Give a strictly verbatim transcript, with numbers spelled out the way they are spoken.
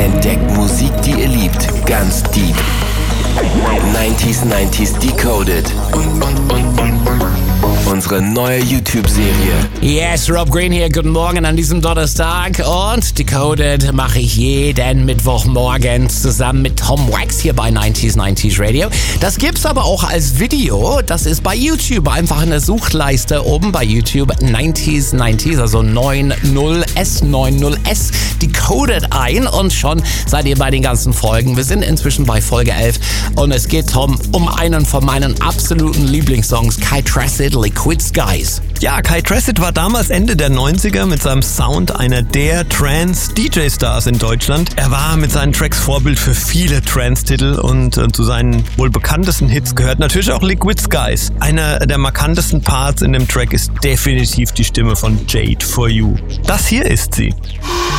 Entdeckt Musik, die ihr liebt, ganz deep. neunziger neunzig Decoded. Unsere neue YouTube-Serie. Yes, Rob Green hier. Guten Morgen an diesem Donnerstag. Und Decoded mache ich jeden Mittwochmorgen zusammen mit Tom Wax hier bei neunziger neunzig Radio. Das gibt's aber auch als Video. Das ist bei YouTube. Einfach in der Suchleiste oben bei YouTube neunziger neunzig, also neunzig S, neunzig S, Decoded ein. Und schon seid ihr bei den ganzen Folgen. Wir sind inzwischen bei Folge elf. Und es geht, Tom, um einen von meinen absoluten Lieblingssongs, Kai Tracid, Liquid Skies. Ja, Kai Tracid war damals Ende der neunziger mit seinem Sound einer der Trance-D J-Stars in Deutschland. Er war mit seinen Tracks Vorbild für viele Trance-Titel und äh, zu seinen wohl bekanntesten Hits gehört natürlich auch Liquid Skies. Einer der markantesten Parts in dem Track ist definitiv die Stimme von Jade For You. Das hier ist sie.